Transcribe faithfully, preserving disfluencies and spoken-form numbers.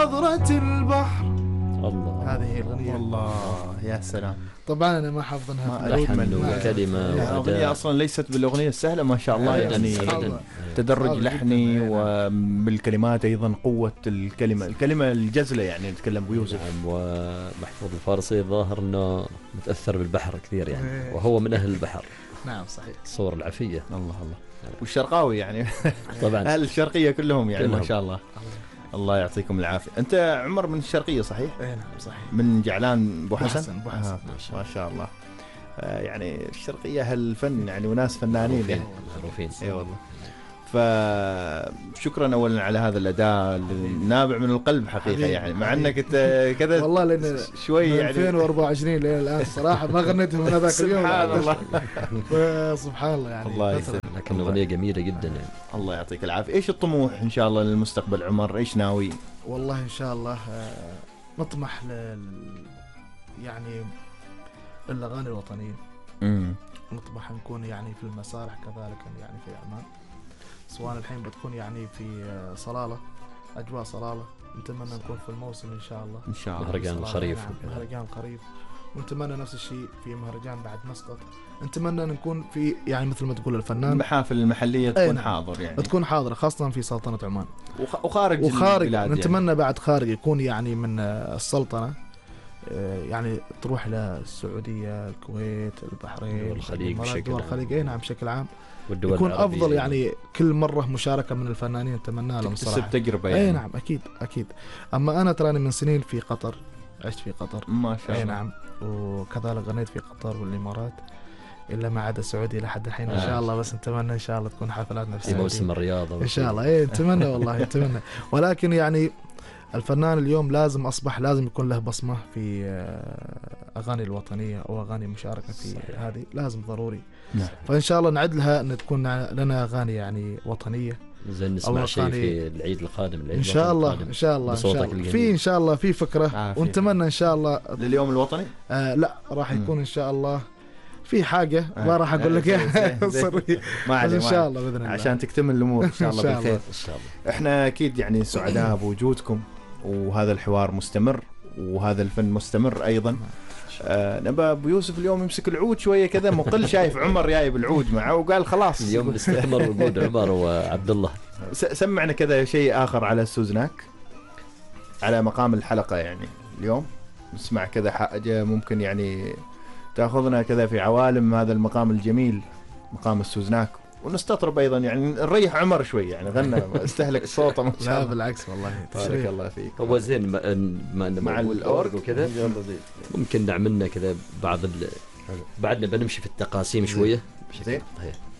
نظرة البحر. الله، هذه هي الأغنية. والله يا سلام. طبعا أنا ما حافظنها لحن وكلمة. الأغنية أصلا ليست بالأغنية السهلة ما شاء الله، يعني تدرج لحني وبالكلمات أيضا قوة الكلمة، الكلمة الجزلة يعني نتكلم بيوسف. نعم. ومحفوظ الفارسي الظاهر أنه متأثر بالبحر كثير يعني، وهو من أهل البحر. نعم صحيح. الصور العفية. الله الله. والشرقاوي يعني طبعا أهل الشرقية كلهم يعني كلهم. ما شاء الله. الله يعطيكم العافية. أنت عمر من الشرقية صحيح؟ اي نعم صحيح. من جعلان بو حسن. بو حسن. آه ما شاء الله. آه يعني الشرقية هالفن يعني وناس فنانين يعني. معروفين. اي والله. فشكرا اولا على هذا الاداء النابع من القلب حقيقه يعني، مع انك انت كذا والله لان شوي يعني ألفين وأربعة وعشرين لين الان صراحه ما غنيتها من هذاك اليوم. سبحان الله. سبحان الله يعني. الله يسلمك. لكن أغنية جميلة جدا يعني. الله يعطيك العافيه. ايش الطموح ان شاء الله للمستقبل عمر؟ ايش ناوي؟ والله ان شاء الله نطمح لل يعني الاغاني الوطنيه. امم نطمح نكون يعني في المسارح كذلك يعني في عمان، سواء الحين بتكون يعني في صلالة، أجواء صلالة، نتمنى نكون في الموسم إن شاء الله. ان شاء الله. مهرجان الخريف. نعم مهرجان الخريف. ونتمنى نفس الشيء في مهرجان بعد مسقط. نتمنى نكون في يعني مثل ما تقول الفنان المحافل المحلية تكون أي نعم. حاضر يعني. تكون حاضرة خاصة في سلطنة عمان. وخ... وخارج وخارج البلاد نتمنى يعني. بعد خارج يكون يعني من السلطنة، يعني تروح للسعودية، الكويت، البحرين، دول الخليج بشكل دول الخليج. اي نعم بشكل عام. والدول يكون العربية افضل يعني كل مره مشاركه من الفنانين نتمنى لهم تكتسب صراحه. تجربه يعني. اي نعم اكيد اكيد. اما انا تراني من سنين في قطر، عشت في قطر ما شاء الله. اي نعم، وكذلك غنيت في قطر والامارات، الا ما عدا السعوديه لحد الحين ان آه. شاء الله. بس نتمنى ان شاء الله تكون حفلاتنا في في السعوديه موسم الرياضة ان شاء الله. اي نتمنى والله نتمنى. ولكن يعني الفنان اليوم لازم اصبح لازم يكون له بصمه في اغاني الوطنيه او اغاني مشاركه في صحيح. هذه لازم ضروري. نعم. فان شاء الله نعدلها ان تكون لنا اغاني يعني وطنيه. زي نسمع شيء في العيد القادم. العيد ان شاء الله القادم. ان شاء الله, إن شاء الله. الجميل. في ان شاء الله في فكره آه ونتمنى ان شاء الله لليوم الوطني. آه لا راح يكون ان شاء الله في حاجه آه. ما راح اقول لك اياها سريه. ما عليه ان شاء الله باذن الله عشان تكتمل الامور ان شاء الله بالخير. ان شاء الله. احنا اكيد يعني سعداء بوجودكم، وهذا الحوار مستمر وهذا الفن مستمر ايضا. آه نبى ابو يوسف اليوم يمسك العود شويه كذا مقل، شايف عمر جايب العود معه وقال خلاص اليوم نستثمر وجود عمر وعبد الله. سمعنا كذا شيء اخر على السوزناك على مقام الحلقه يعني اليوم. نسمع كذا حاجه ممكن يعني تاخذنا كذا في عوالم هذا المقام الجميل، مقام السوزناك، ونستطرب ايضا يعني نريح عمر شوي يعني. غنى استهلك صوته ما شاء لا الله. بالعكس والله بارك الله فيك. هو زين ما ما مع الاورج وكذا ممكن نعملنا كذا بعض ال... بعدنا بنمشي في التقاسيم شويه. زين. طيب.